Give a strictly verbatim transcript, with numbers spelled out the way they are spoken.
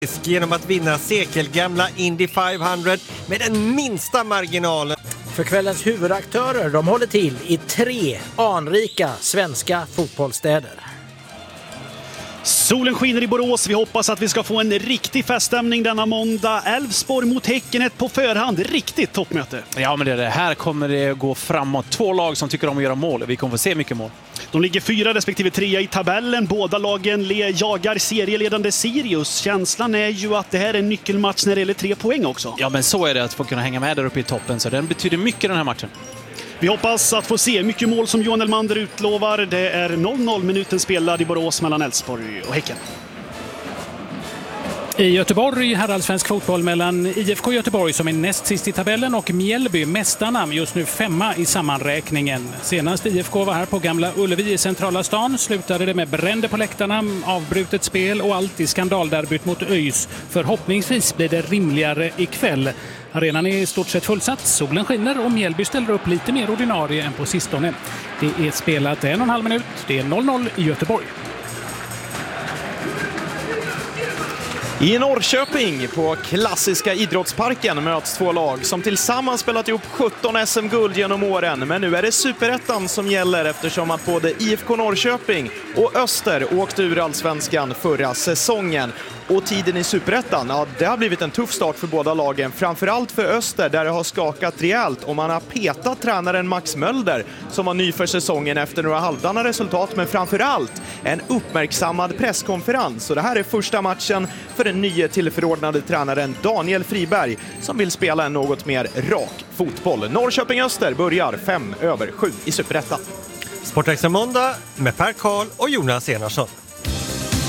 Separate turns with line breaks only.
genom att vinna sekelgamla Indy femhundra med den minsta marginalen.
För kvällens huvudaktörer, de håller till i tre anrika svenska fotbollsstäder.
Solen skiner i Borås. Vi hoppas att vi ska få en riktig feststämning denna måndag. Elfsborg mot Häcken, ett på förhand riktigt toppmöte.
Ja, men det, det här kommer det gå framåt. Två lag som tycker om att göra mål. Vi kommer få se mycket mål.
De ligger fyra respektive trea i tabellen. Båda lagen jagar serieledande Sirius. Känslan är ju att det här är en nyckelmatch när det gäller tre poäng också.
Ja, men så är det att få kunna hänga med där uppe i toppen. Så den betyder mycket den här matchen.
Vi hoppas att få se mycket mål som Johan Elmander utlovar. Det är noll noll minuten spelad i Borås mellan Elfsborg och Häcken.
I Göteborg, herrallsvensk fotboll mellan I F K Göteborg som är näst sist i tabellen och Mjällby, mästarna, just nu femma i sammanräkningen. Senast I F K var här på Gamla Ullevi i centrala stan slutade det med bränder på läktarna, avbrutet spel och allt i skandalderbyt mot ÖIS. Förhoppningsvis blir det rimligare ikväll. Arenan är i stort sett fullsatt, solen skiner och Mjällby ställer upp lite mer ordinarie än på sistone. Det är spelat en och en halv minut, det är noll noll i Göteborg.
I Norrköping på klassiska idrottsparken möts två lag som tillsammans spelat ihop sjutton S M-guld genom åren. Men nu är det Superettan som gäller eftersom att både I F K Norrköping och Öster åkte ur allsvenskan förra säsongen. Och tiden i Superettan, ja, det har blivit en tuff start för båda lagen. Framförallt för Öster där det har skakat rejält och man har petat tränaren Max Mölder som var ny för säsongen efter några halvdana resultat. Men framförallt en uppmärksammad presskonferens. Så det här är första matchen för den nya tillförordnade tränaren Daniel Friberg som vill spela en något mer rak fotboll. Norrköping-Öster börjar fem över sju i Superettan.
Sportextra måndag med Per Karl och Jonas Enarsson.